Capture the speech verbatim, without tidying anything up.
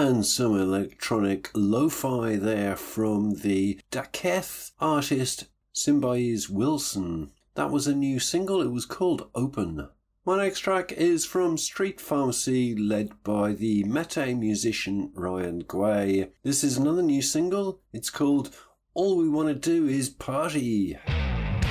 And some electronic lo-fi there from the Daketh artist Symbioz Wilson. That was a new single, it was called Open. My next track is from Street Pharmacy, led by the Mete musician Ryan Gray. This is another new single, it's called All We Want to Do Is Party.